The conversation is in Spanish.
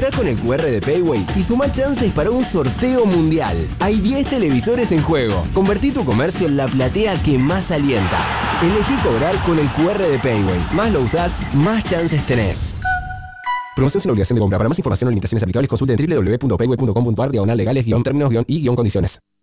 Cobrá con el QR de Payway y sumá chances para un sorteo mundial. Hay 10 televisores en juego. Convertí tu comercio en la platea que más alienta. Elegí cobrar con el QR de Payway. Más lo usás, más chances tenés. Promoción sin obligación de compra. Para más información o limitaciones aplicables, consulte en www.payway.com.ar/legales-términos-y-condiciones.